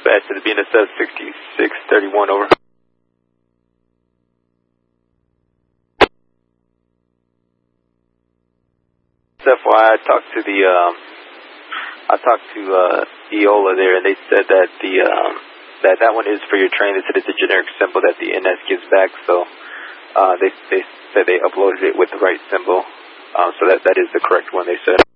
dispatch to the BNSF 6631, over. FYI, I talked to EOLA there, and they said that that one is for your train. They said it's a generic symbol that the NS gives back, so they said they uploaded it with the right symbol, so that is the correct one, they said.